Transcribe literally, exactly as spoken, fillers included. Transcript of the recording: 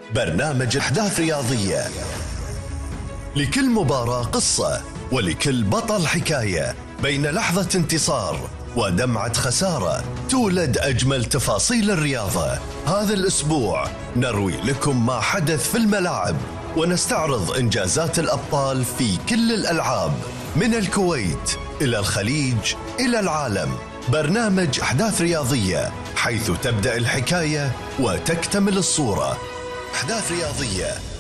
برنامج أحداث رياضية، لكل مباراة قصة، ولكل بطل حكاية. بين لحظة انتصار ودمعة خسارة تولد أجمل تفاصيل الرياضة. هذا الأسبوع نروي لكم ما حدث في الملاعب، ونستعرض إنجازات الأبطال في كل الألعاب، من الكويت إلى الخليج إلى العالم. برنامج أحداث رياضية، حيث تبدأ الحكاية وتكتمل الصورة. أحداث رياضية